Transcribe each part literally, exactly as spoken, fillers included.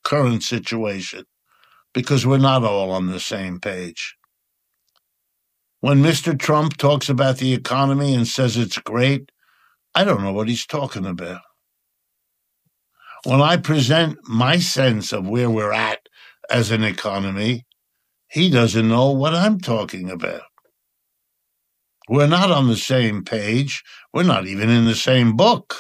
current situation, because we're not all on the same page. When Mister Trump talks about the economy and says it's great, I don't know what he's talking about. When I present my sense of where we're at as an economy, he doesn't know what I'm talking about. We're not on the same page. We're not even in the same book.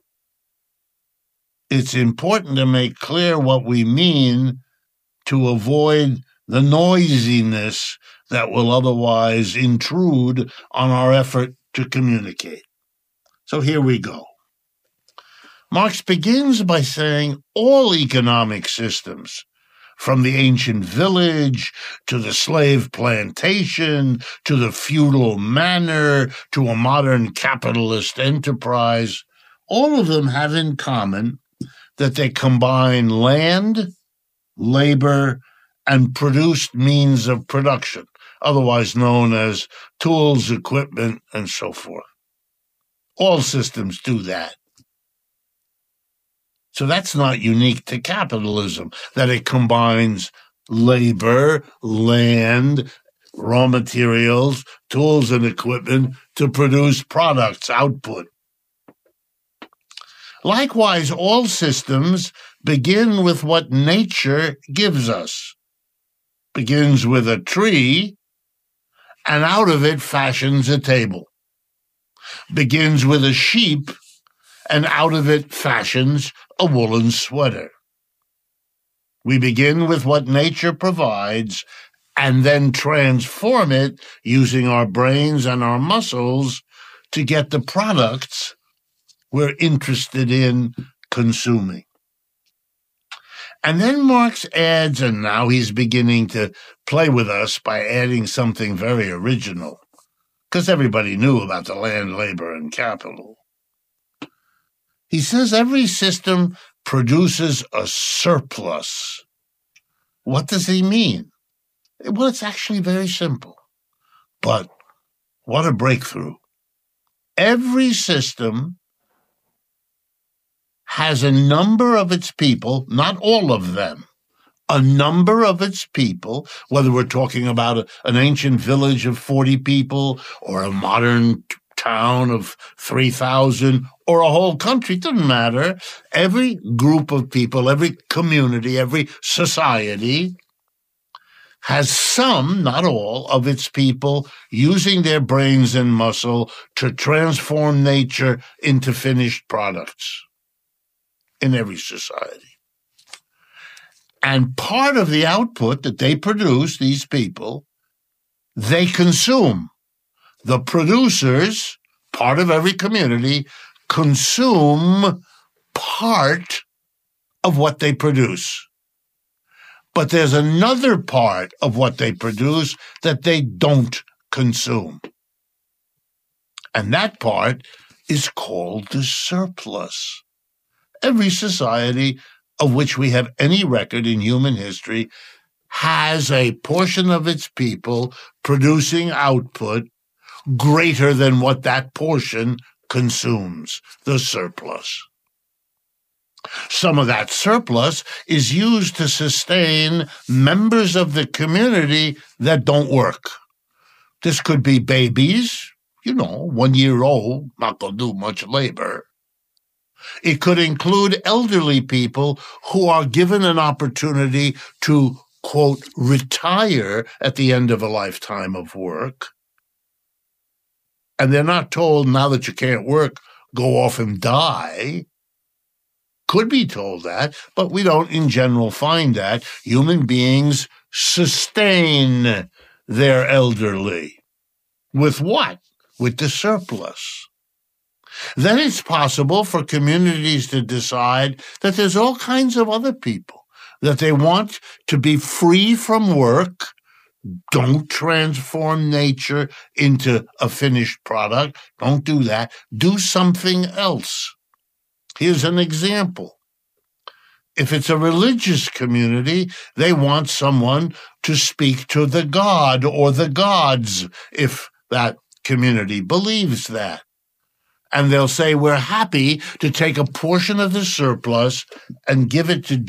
It's important to make clear what we mean to avoid the noisiness that will otherwise intrude on our effort to communicate. So here we go. Marx begins by saying all economic systems, from the ancient village to the slave plantation to the feudal manor to a modern capitalist enterprise, all of them have in common that they combine land, labor, and produced means of production, otherwise known as tools, equipment, and so forth. All systems do that. So that's not unique to capitalism, that it combines labor, land, raw materials, tools, and equipment to produce products, output. Likewise, all systems begin with what nature gives us. Begins with a tree, and out of it fashions a table. Begins with a sheep, and out of it fashions a woolen sweater. We begin with what nature provides and then transform it using our brains and our muscles to get the products we're interested in consuming. And then Marx adds, and now he's beginning to play with us by adding something very original, because everybody knew about the land, labor, and capital. He says every system produces a surplus. What does he mean? Well, it's actually very simple. But what a breakthrough. Every system has a number of its people, not all of them, a number of its people, whether we're talking about a, an ancient village of forty people or a modern town of three thousand or a whole country, it doesn't matter. Every group of people, every community, every society has some, not all, of its people using their brains and muscle to transform nature into finished products in every society. And part of the output that they produce, these people, they consume. The producers, part of every community, consume part of what they produce. But there's another part of what they produce that they don't consume. And that part is called the surplus. Every society of which we have any record in human history has a portion of its people producing output greater than what that portion consumes, the surplus. Some of that surplus is used to sustain members of the community that don't work. This could be babies, you know, one year old, not going to do much labor. It could include elderly people who are given an opportunity to, quote, retire at the end of a lifetime of work. And they're not told, now that you can't work, go off and die. Could be told that, but we don't in general find that. Human beings sustain their elderly. With what? With the surplus. Then it's possible for communities to decide that there's all kinds of other people that they want to be free from work. Don't transform nature into a finished product. Don't do that. Do something else. Here's an example. If it's a religious community, they want someone to speak to the god or the gods, if that community believes that. And they'll say, we're happy to take a portion of the surplus and give it to